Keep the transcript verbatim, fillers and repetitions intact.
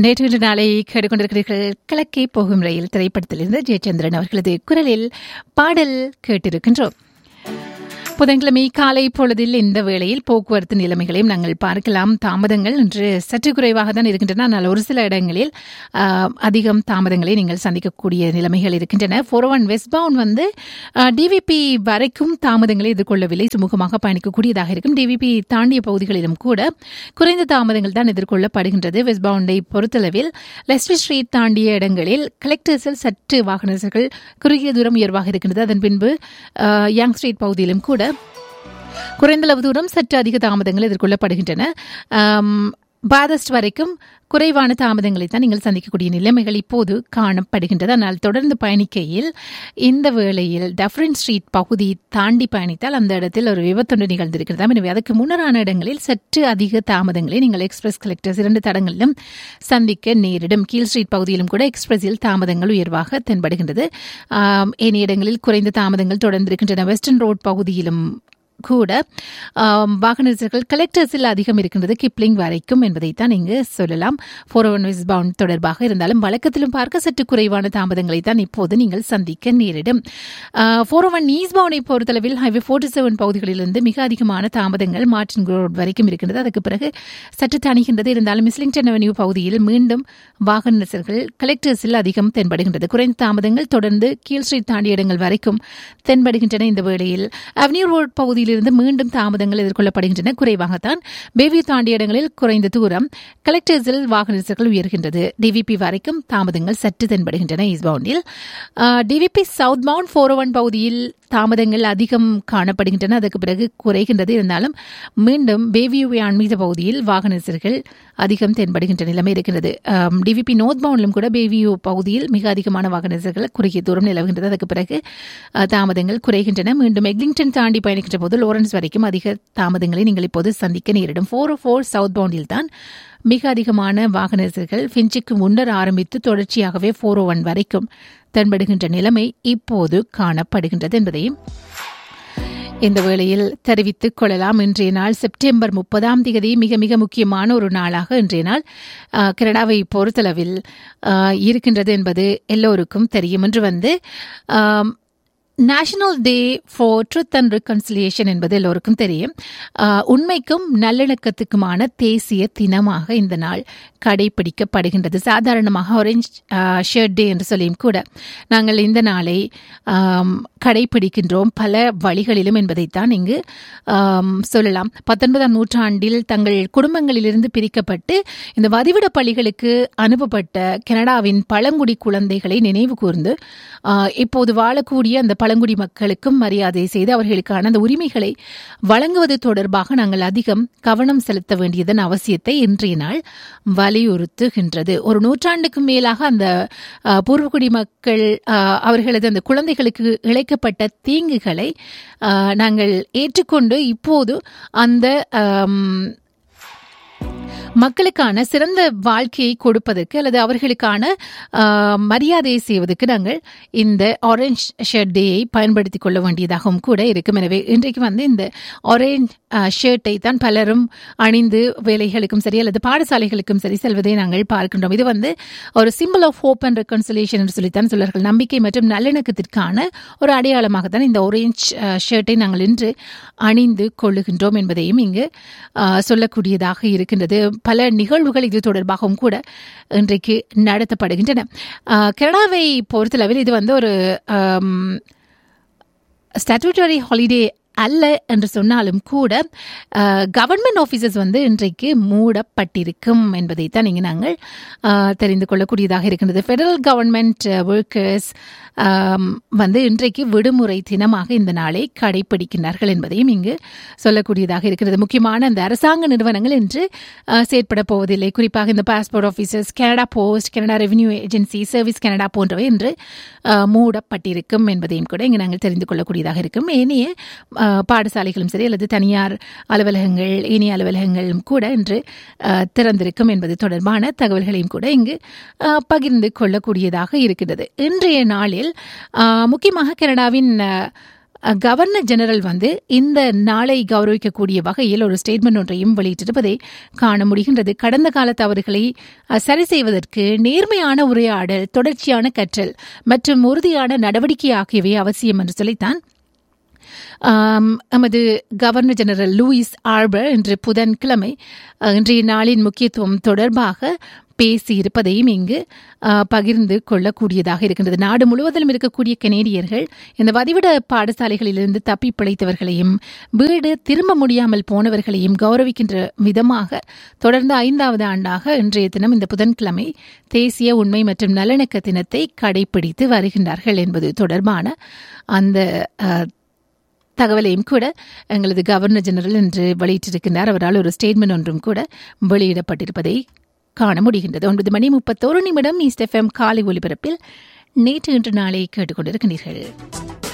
நேற்று நாளை கேட்டுக்கொண்டிருக்கிறீர்கள். கிழக்கே போகும் ரயில் திரைப்படத்திலிருந்து ஜெயச்சந்திரன் அவர்களது குரலில் பாடல் கேட்டிருக்கின்றோம். புதன்கிழமை காலை பொழுதில் இந்த வேளையில் போக்குவரத்து நிலைமைகளையும் நாங்கள் பார்க்கலாம். தாமதங்கள் இன்று சற்று குறைவாக தான் இருக்கின்றன. ஆனால் ஒரு சில இடங்களில் அதிகம் தாமதங்களை நீங்கள் சந்திக்கக்கூடிய நிலைமைகள் இருக்கின்றன. ஃபோர் ஒன் வெஸ்ட் பவுண்ட் வந்து டிவிபி வரைக்கும் தாமதங்களை எதிர்கொள்ளவில்லை, சுமூகமாக பயணிக்கக்கூடியதாக இருக்கும். டிவிபி தாண்டிய பகுதிகளிலும் கூட குறைந்த தாமதங்கள் தான் எதிர்கொள்ளப்படுகின்றது. வெஸ்ட் பவுண்டை பொறுத்தளவில் லெஸ்டர் ஸ்ட்ரீட் தாண்டிய இடங்களில் கலெக்டர்ஸில் சற்று வாகனங்கள் குறுகிய தூரம் உயர்வாக இருக்கின்றது. அதன் பின்பு யங் ஸ்ட்ரீட் பகுதியிலும் கூட குறைந்தளவு தூரம் சற்று அதிக தாமதங்கள் எதிர்கொள்ளப்படுகின்றன. பாதஸ்ட் வரைக்கும் குறைவான தாமதங்களை தான் நீங்கள் சந்திக்கக்கூடிய நிலைமைகள் இப்போது காணப்படுகின்றது. ஆனால் தொடர்ந்து பயணிக்கையில் இந்த வேளையில் டஃப்ரின் ஸ்ட்ரீட் பகுதி தாண்டி பயணித்தால் அந்த இடத்தில் ஒரு விபத்தொன்று நிகழ்ந்திருக்கிறதா. எனவே அதுக்கு முன்னரான இடங்களில் சற்று அதிக தாமதங்களை நீங்கள் எக்ஸ்பிரஸ் கலெக்டர்ஸ் இரண்டு தடங்களிலும் சந்திக்க நேரிடும். கீழ் ஸ்ட்ரீட் பகுதியிலும் கூட எக்ஸ்பிரஸில் தாமதங்கள் உயர்வாக தென்படுகின்றது. ஏனைய இடங்களில் குறைந்த தாமதங்கள் தொடர்ந்திருக்கின்றன. வெஸ்டர்ன் ரோட் பகுதியிலும் கூட வாகன நெரிசல்கள் கலெக்டர்ஸில் அதிகம் இருக்கின்றது, கிப்ளிங் வரைக்கும் என்பதைத்தான் இங்கு சொல்லலாம். ஃபோர் ஒன் வெஸ்ட் பவுண்ட் தொடர்பாக இருந்தாலும் வழக்கத்திலும் பார்க்க சற்று குறைவான தாமதங்களை தான் இப்போது நீங்கள் சந்திக்க நேரிடும். ஃபோர் ஒன் ஈஸ்ட் பவுண்டை பொறுத்தளவில் ஹைவே ஃபோர்ட்டி செவன் பகுதிகளிலிருந்து மிக அதிகமான தாமதங்கள் மார்டின் ரோட் வரைக்கும் இருக்கின்றது. அதுக்கு பிறகு சற்று தணிகின்றது. இருந்தாலும் மிஸ்லிங்டன் அவென்யூ பகுதியில் மீண்டும் வாகன நெரிசல்கள் கலெக்டர்ஸில் அதிகம் தென்படுகின்றது. குறைந்த தாமதங்கள் தொடர்ந்து கீழ் ஸ்ட்ரீட் தாண்டிய இடங்கள் வரைக்கும் தென்படுகின்றன. இந்த வேளையில் அவென்யூ ரோட் பகுதியில் இருந்து மீண்டும் தாமதங்கள் எதிர்கொள்ளப்படுகின்றன. குறைவாகத்தான் பேவியூ தாண்டிய இடங்களில் குறைந்த தூரம் கலெக்டர்ஸில் வாகன நெரிசல்கள் உயர்கின்றது. டிவிபி வரைக்கும் தாமதங்கள் சற்று தென்படுகின்றன. East பவுண்டில் TVP south bound four one பகுதியில் தாமதங்கள் அதிகம் காணப்படுகின்றன. அதுக்கு பிறகு குறைகின்றது. இருந்தாலும் மீண்டும் பேவியூவை அண்மித்த பகுதியில் வாகன நெரிசல்கள் அதிகம் தென்படுகின்ற நிலைமை இருக்கிறது. டிவிபி நோர்த் பவுண்டிலும் கூட பேவியூ பகுதியில் மிக அதிகமான வாகன நெரிசல்கள் குறுகிய தூரம் நிலவுகின்றது. அதுக்கு பிறகு தாமதங்கள் குறைகின்றன. மீண்டும் எக்லிங்டன் தாண்டி பயணிக்கின்ற போது லோரன்ஸ் வரைக்கும் அதிக தாமதங்களை நீங்கள் இப்போது சந்திக்க நேரிடும். ஃபோர் ஃபோர் சவுத் பவுண்டில் தான் மிக அதிகமான வாகன நெரிசல்கள் ஃபின்ச்சுக்கு முன்னர் ஆரம்பித்து தொடர்ச்சியாகவே ஃபோர் ஒன் வரைக்கும் தென்படுகின்ற நிலைமை இப்போது காணப்படுகின்றது என்பதையும் இந்த வேளையில் தெரிவித்துக் கொள்ளலாம். இன்றைய நாள் செப்டம்பர் முப்பதாம் தேதி மிக மிக முக்கியமான ஒரு நாளாக இன்றைய நாள் கனடாவை பொறுத்தளவில் இருக்கின்றது என்பது எல்லோருக்கும் தெரியும். என்று வந்து national day for truth and reconciliation என்பது எல்லோருக்கும் தெரியும். உண்மைக்கும் நல்லிணக்கத்துக்குமான தேசிய தினமாக இந்த நாள் கடைபிடிக்கப்படுகின்றது. சாதாரணமாக ஆரஞ்ச் ஷர்ட் டே என்று சொல்லியும் கூட நாங்கள் இந்த நாளை கடைபிடிக்கின்றோம் பல வழிகளிலும் என்பதைத்தான் இங்கு சொல்லலாம். பத்தொன்பதாம் நூற்றாண்டில் தங்கள் குடும்பங்களிலிருந்து பிரிக்கப்பட்டு இந்த வதிவிட பள்ளிகளுக்கு அனுப்பப்பட்ட கனடாவின் பழங்குடி குழந்தைகளை நினைவு கூர்ந்து இப்போது வாழக்கூடிய அந்த பழங்குடி மக்களுக்கும் மரியாதை செய்து அவர்களுக்கான அந்த உரிமைகளை வழங்குவது தொடர்பாக நாங்கள் அதிகம் கவனம் செலுத்த வேண்டியதன் அவசியத்தை இன்றைய நாள் வலியுறுத்துகின்றது. ஒரு நூற்றாண்டுக்கும் மேலாக அந்த பூர்வகுடி மக்கள் அவர்களது அந்த குழந்தைகளுக்கு இழைக்கப்பட்ட தீங்குகளை நாங்கள் ஏற்றுக்கொண்டு இப்போது அந்த மக்களுக்கான சிறந்த வாழ்க்கையை கொடுப்பதற்கு அல்லது அவர்களுக்கான மரியாதையை செய்வதற்கு நாங்கள் இந்த ஆரஞ்ச் ஷர்ட் டேயை பயன்படுத்திக் கொள்ள வேண்டியதாகவும் கூட இருக்கும். எனவே இன்றைக்கு வந்து இந்த ஆரஞ்ச் ஷர்ட்டை தான் பலரும் அணிந்து வேலைகளுக்கும் சரி அல்லது பாடசாலைகளுக்கும் சரி செல்வதை நாங்கள் பார்க்கின்றோம். இது வந்து ஒரு symbol of hope and reconciliation என்று சொல்லித்தான் சொல்வார்கள். நம்பிக்கை மற்றும் நல்லிணக்கத்திற்கான ஒரு அடையாளமாக தான் இந்த ஆரஞ்ச் ஷர்ட்டை நாங்கள் இன்று அணிந்து கொள்ளுகின்றோம் என்பதையும் இங்கு சொல்லக்கூடியதாக இருக்கின்றது. பல நிகழ்வுகள் இது தொடர்பாகவும் கூட இன்றைக்கு நடத்தப்படுகின்றன. கனடாவை பொறுத்தளவில் இது வந்து ஒரு ஸ்டாட்யூட்டரி ஹாலிடே அல்ல என்று சொன்னாலும் கூட கவர்மெண்ட் ஆஃபீஸஸ் வந்து இன்றைக்கு மூடப்பட்டிருக்கும் என்பதைத்தான் இங்கு நாங்கள் தெரிந்து கொள்ளக்கூடியதாக இருக்கின்றது. ஃபெடரல் கவர்மெண்ட் ஒர்க்கர்ஸ் வந்து இன்றைக்கு விடுமுறை தினமாக இந்த நாளை கடைபிடிக்கின்றார்கள் என்பதையும் இங்கு சொல்லக்கூடியதாக இருக்கிறது. முக்கியமான அந்த அரசாங்க நிறுவனங்கள் இன்று செயற்பட போவதில்லை. குறிப்பாக இந்த passport officers, Canada post, Canada revenue agency, service Canada போன்றவை இன்று மூடப்பட்டிருக்கும் என்பதையும் கூட இங்கு நாங்கள் தெரிந்து கொள்ளக்கூடியதாக இருக்கும். ஏனைய பாடசாலைகளும் சரி அல்லது தனியார் அலுவலகங்கள், ஏனைய அலுவலகங்களும் கூட இன்று திறந்திருக்கும் என்பது தொடர்பான தகவல்களையும் கூட இங்கு பகிர்ந்து கொள்ளக்கூடியதாக இருக்கிறது. இன்றைய நாளில் முக்கியமாக கனடாவின் கவர்னர் ஜெனரல் வந்து இந்த நாளை கௌரவிக்கக்கூடிய வகையில் ஒரு ஸ்டேட்மெண்ட் ஒன்றையும் வெளியிட்டிருப்பதை காண முடிகின்றது. கடந்த கால தவறுகளை சரி செய்வதற்கு நேர்மையான உரையாடல், தொடர்ச்சியான கற்றல் மற்றும் உறுதியான நடவடிக்கை ஆகியவை அவசியம் என்று சொல்லித்தான் நமது கவர்னர் ஜெனரல் லூயிஸ் ஆர்பர் இன்று புதன்கிழமை இன்றைய நாளின் முக்கியத்துவம் தொடர்பாக பேசியிருப்பதையும் இங்கு பகிர்ந்து கொள்ளக்கூடியதாக இருக்கின்றது. நாடு முழுவதிலும் இருக்கக்கூடிய கனேடியர்கள் இந்த வதிவிட பாடசாலைகளிலிருந்து தப்பி பிழைத்தவர்களையும் வீடு திரும்ப முடியாமல் போனவர்களையும் கௌரவிக்கின்ற விதமாக தொடர்ந்து ஐந்தாவது ஆண்டாக இன்றைய தினம் இந்த புதன்கிழமை தேசிய உண்மை மற்றும் நல்லிணக்க தினத்தை கடைபிடித்து வருகின்றார்கள் என்பது தொடர்பான அந்த தகவலையும் கூட எங்களது கவர்னர் ஜெனரல் என்று வெளியிட்டிருக்கின்றார். அவரால் ஒரு ஸ்டேட்மெண்ட் ஒன்றும் கூட வெளியிடப்பட்டிருப்பதை காண முடிகின்றது. ஒன்பது மணி முப்பத்தோரு நிமிடம் ஈஸ்ட் எஃப்எம் காலை ஒலிபரப்பில் நேற்று இன்று நாளை கேட்டுக்கொண்டிருக்கிறீர்கள்.